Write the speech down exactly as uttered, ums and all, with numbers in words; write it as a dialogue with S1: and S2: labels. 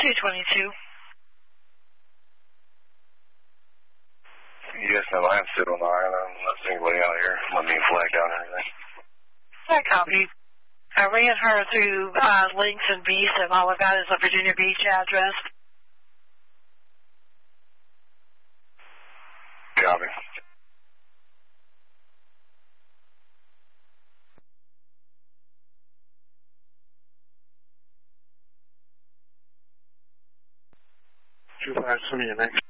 S1: two twenty-two.
S2: Yes, no, I am still on the island. I'm not seeing anybody out here. I'm not being flagged out or anything.
S1: I copy. I ran her through uh, links and Beach, and all I got is a Virginia Beach address.
S2: Copy.
S3: two five, send me your next.